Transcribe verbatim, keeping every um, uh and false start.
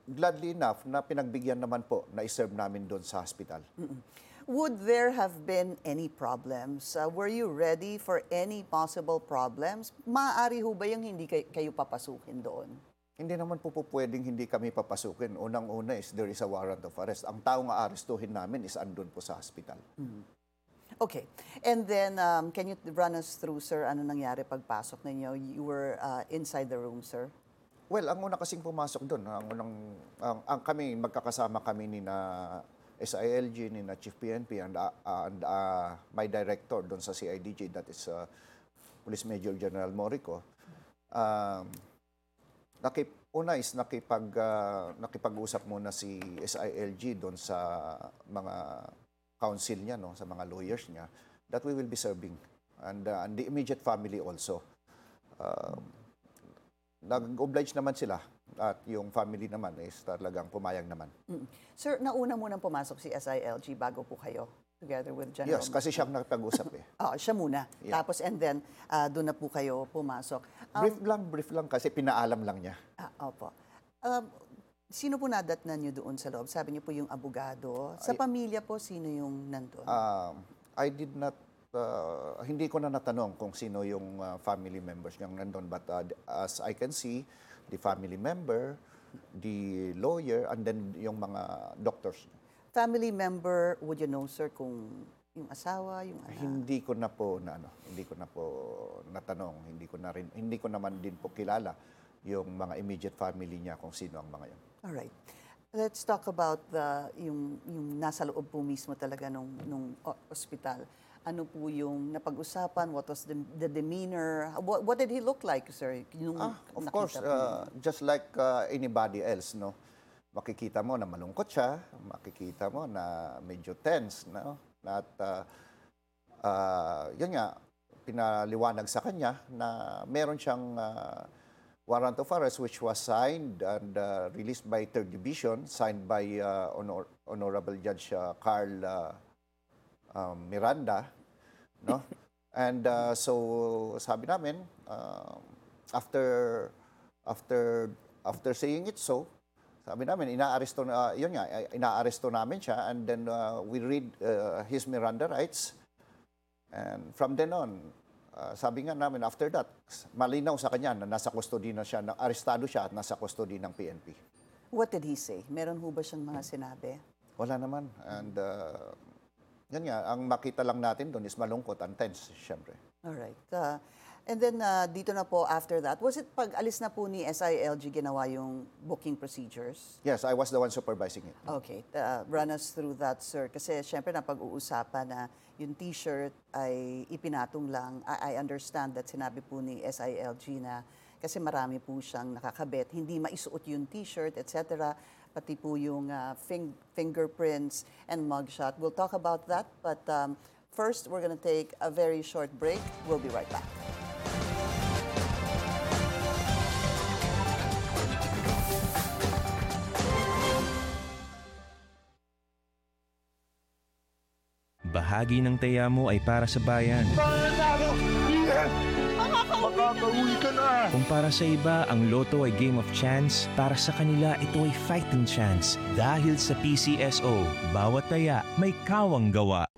gladly enough na pinagbigyan naman po na iserve namin doon sa hospital. Mm-mm. Would there have been any problems? Uh, were you ready for any possible problems? Maaari ho ba yung hindi kay- kayo papasukin doon? Hindi naman po po pwedeng hindi kami papasukin. Unang-una is there is a warrant of arrest. Ang taong aarestuhin namin is andun po sa hospital. Okay. And then, um, can you run us through, sir, ano nangyari pagpasok ninyo? You were uh, inside the room, sir? Well, ang una kasing pumasok doon, ang unang, ang, ang kami, magkakasama kami ni na S I L G, ni na Chief P N P, and, uh, and uh, my director doon sa C I D G, that is uh, Police Major General Morico. Um, nakip, una is nakipag, uh, nakipag-usap muna si S I L G doon sa mga counsel niya, no, sa mga lawyers niya, that we will be serving. And, uh, and the immediate family also. Um, Nag-oblige naman sila at yung family naman is talagang pumayag naman. Mm. Sir, nauna munang pumasok si S I L G bago po kayo, together with General. Yes, kasi siyang nakapag-usap eh. Oo, siya muna. Yeah. Tapos, and then, uh, doon na po kayo pumasok. Um, Brief lang, brief lang kasi pinaalam lang niya. ah, opo. Um, sino po nadatnan niyo doon sa loob? Sabi niyo po yung abogado. Sa Ay- pamilya po, sino yung nandun? Um, I did not, uh, hindi ko na natanong kung sino yung uh, family members niyang nandun. But uh, as I can see, the family member, the lawyer, and then yung mga doctors. Family member, would you know, sir, kung yung asawa, yung anak? Hindi ko na po na ano, hindi ko na po natanong, hindi ko na rin, hindi ko naman din po kilala yung mga immediate family niya kung sino ang mga yun. All right. Let's talk about the yung yung nasa loob po mismo talaga nung nung o- ospital. Ano po yung napag-usapan? What was the, the demeanor? What, what did he look like, sir? Yung Ah, of nakita course, po uh, just like uh, anybody else, no. Makikita mo na malungkot siya, makikita mo na medyo tense, no. At uh, uh, yun nga, pinaliwanag sa kanya na meron siyang uh, warrant of arrest which was signed and uh, released by third Division, signed by uh, Honor Honorable Judge uh, Carl uh, um, Miranda, no? And uh, so sabi namin, uh, after after after saying it so, sabi namin inaaresto na, yun nga, inaaresto namin siya, and then uh, we read uh, his Miranda rights, and from then on, uh, sabi nga namin after that, malinaw sa kanya na nasa custody na siya, na arestado siya at nasa custody ng P N P. What did he say? Meron ho ba siyang mga sinabi? Wala naman, and uh, yun nga, ang makita lang natin doon is malungkot and tense, syempre. All right. Uh, and then uh, dito na po after that, was it pag alis na po ni S I L G ginawa yung booking procedures? Yes, I was the one supervising it. Okay. Uh, run us through that, sir. Kasi syempre napag-uusapan na yung t-shirt ay ipinatong lang. I, I understand that sinabi po ni S I L G na kasi marami po siyang nakakabit. Hindi maisuot yung t-shirt, et cetera. Pati po yung uh, fing- fingerprints and mugshot. We'll talk about that. But um, first, we're going to take a very short break. We'll be right back. Bahagi ng taya mo ay para sa bayan. Makakauwi ka na! Kung para sa iba, ang loto ay game of chance, para sa kanila ito ay fighting chance. Dahil sa P C S O, bawat taya may kawang gawa.